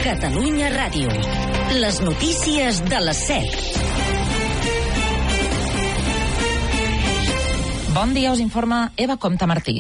Catalunya Ràdio. Les notícies de les 7. Bon dia, us informa Eva Comte Martí.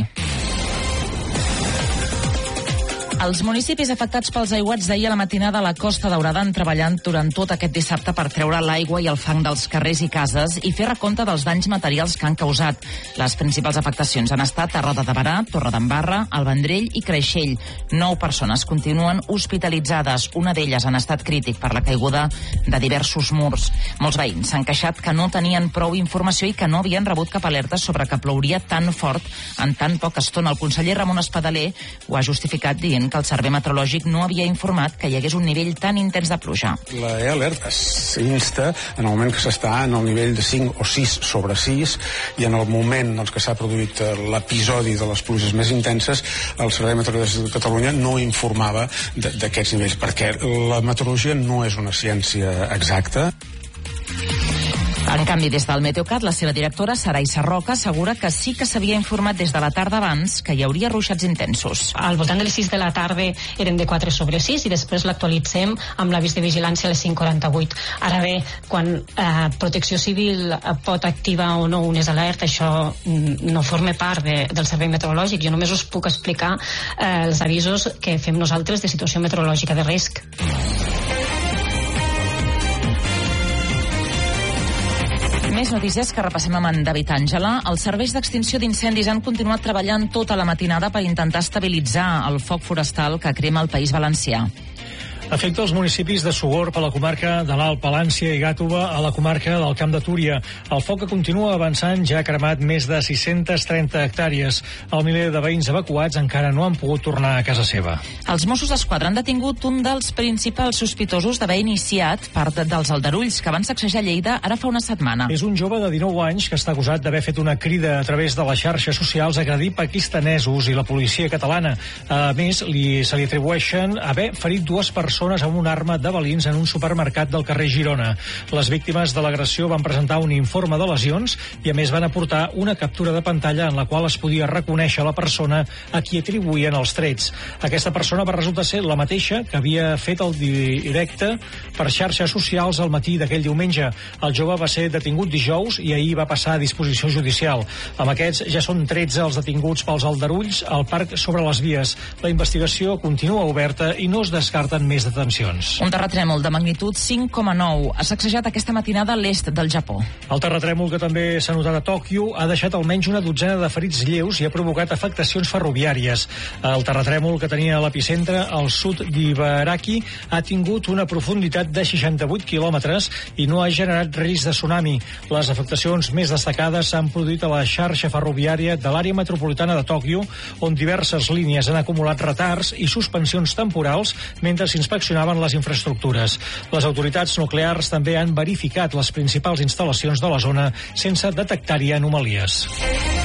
Els municipis afectats pels aiguats d'ahir a la matinada a la Costa Daurada han treballat durant tot aquest dissabte per treure l'aigua i el fang dels carrers i cases i fer recompte dels danys materials que han causat. Les principals afectacions han estat a Roda de Berà, Torredembarra, el Vendrell i Creixell. 9 persones continuen hospitalitzades. Una d'elles en estat crític per la caiguda de diversos murs. Molts veïns s'han queixat que no tenien prou informació i que no havien rebut cap alerta sobre que plouria tan fort en tan poca estona. El conseller Ramon Espadaler ho ha justificat dient que el Servei Meteorològic no havia informat que hi hagués un nivell tan intens de pluja. La E-Alert s'insta en el moment que s'està en el nivell de 5 o 6 sobre 6 i en el moment que s'ha produït l'episodi de les pluges més intenses, el Servei Meteorològic de Catalunya no informava d'aquests nivells, perquè la meteorologia no és una ciència exacta. En canvi, des del Meteocat, la seva directora, Sarai Sarroca, assegura que sí que s'havia informat des de la tarda abans que hi hauria ruixats intensos. Al voltant de les 6 de la tarda eren de 4 sobre 6 i després l'actualitzem amb l'avís de vigilància a les 5:48. Ara bé, quan Protecció Civil pot activar o no unes alertes, això no forma part del Servei Meteorològic. Jo només us puc explicar els avisos que fem nosaltres de situació meteorològica de risc. Més notícies que repassem amb en David Àngela. Els serveis d'extinció d'incendis han continuat treballant tota la matinada per intentar estabilitzar el foc forestal que crema el País Valencià. Afecta els municipis de Sogorb a la comarca de l'Alt Palància i Gàtova a la comarca del Camp de Túria. El foc que continua avançant ja ha cremat més de 630 hectàrees. El miler de veïns evacuats encara no han pogut tornar a casa seva. Els Mossos d'Esquadra han detingut un dels principals sospitosos d'haver iniciat part dels aldarulls que van sacsejar Lleida ara fa una setmana. És un jove de 19 anys que està acusat d'haver fet una crida a través de les xarxes socials a agredir pakistanesos i la policia catalana. A més, se li atribueixen haver ferit 2 persones amb una arma de balins en un supermercat del carrer Girona. Les víctimes de l'agressió van presentar un informe de lesions i a més van aportar una captura de pantalla en la qual es podia reconèixer la persona a qui atribuïen els trets. Aquesta persona va resultar ser la mateixa que havia fet el directe per xarxes socials al matí d'aquell diumenge. El jove va ser detingut dijous i ahir va passar a disposició judicial. Amb aquests ja són 13 els detinguts pels aldarulls al parc sobre les vies. La investigació continua oberta i no es descarten més detencions. Un terratrèmol de magnitud 5,9 ha sacsejat aquesta matinada a l'est del Japó. El terratrèmol, que també s'ha notat a Tòquio, ha deixat almenys una dotzena de ferits lleus i ha provocat afectacions ferroviàries. El terratrèmol, que tenia l'epicentre al sud d'Ibaraki, ha tingut una profunditat de 68 quilòmetres i no ha generat risc de tsunami. Les afectacions més destacades s'han produït a la xarxa ferroviària de l'àrea metropolitana de Tòquio, on diverses línies han acumulat retards i suspensions temporals mentre s'inspeccionaven les infraestructures. Les autoritats nuclears també han verificat les principals instal·lacions de la zona sense detectar-hi anomalies.